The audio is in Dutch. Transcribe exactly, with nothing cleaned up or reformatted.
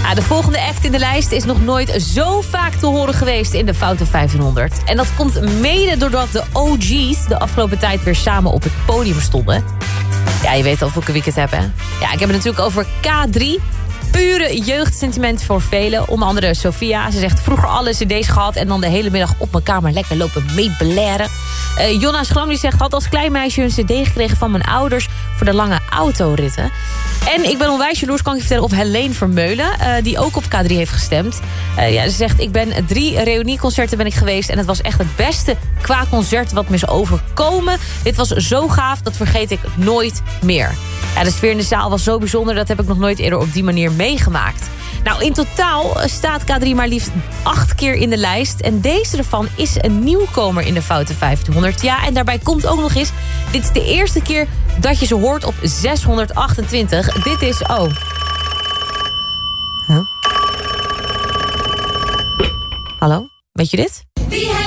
Ja, de volgende act in de lijst is nog nooit zo vaak te horen geweest in de Foute vijftienhonderd. En dat komt mede doordat de O G's de afgelopen tijd weer samen op het podium stonden. Ja, je weet al welke week ik het heb, hè? Ja, ik heb het natuurlijk over K drie. Pure jeugdsentiment voor velen. Onder andere Sophia. Ze zegt vroeger alle cd's gehad en dan de hele middag op mijn kamer lekker lopen meebeleren. Uh, Jonna Schram die zegt, had als klein meisje een cd gekregen van mijn ouders voor de lange autoritten. En ik ben onwijs jaloers, kan ik je vertellen, op Helene Vermeulen, uh, die ook op K drie heeft gestemd. Uh, ja, ze zegt, ik ben drie reunieconcerten ben ik geweest en het was echt het beste qua concert wat me is overkomen. Dit was zo gaaf, dat vergeet ik nooit meer. Ja, de sfeer in de zaal was zo bijzonder, dat heb ik nog nooit eerder op die manier meegemaakt. Nou, in totaal staat K drie maar liefst acht keer in de lijst. En deze ervan is een nieuwkomer in de Foute vijftienhonderd. Ja, en daarbij komt ook nog eens, dit is de eerste keer dat je ze hoort op zeshonderdachtentwintig. Dit is, oh. Huh? Hallo? Weet je dit?